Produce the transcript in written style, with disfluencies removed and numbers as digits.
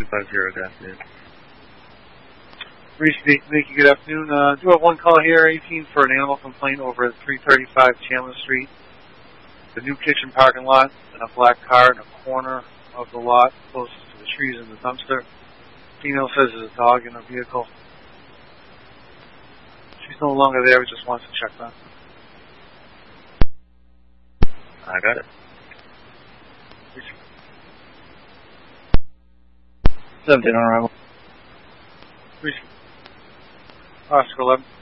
250, good afternoon. Reese, Nikki, good afternoon. Do have one call here, 18, for an animal complaint over at 335 Chandler Street. The new kitchen parking lot and a black car in a corner of the lot closest to the trees in the dumpster. Female says there's a dog in the vehicle. She's no longer there, we just wants to check that. I got it. 17 on arrival. Oscar 11.